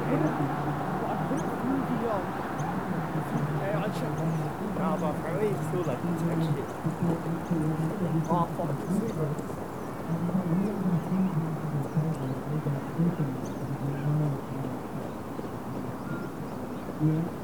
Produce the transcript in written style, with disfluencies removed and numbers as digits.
I checked. Nah, but apparently it's still like textured. Half of the